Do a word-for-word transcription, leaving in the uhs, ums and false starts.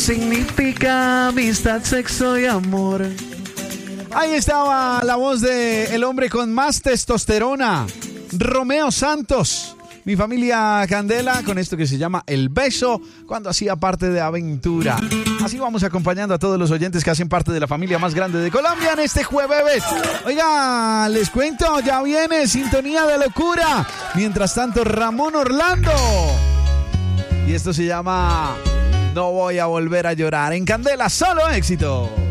Significa amistad, sexo y amor. Ahí estaba la voz de el hombre con más testosterona, Romeo Santos. Mi familia Candela con esto que se llama El Beso, cuando hacía parte de Aventura. Así vamos acompañando a todos los oyentes que hacen parte de la familia más grande de Colombia en este jueves. Oiga, les cuento, ya viene Sintonía de Locura. Mientras tanto, Ramón Orlando. Y esto se llama No Voy a Volver a Llorar. En Candela, solo éxito.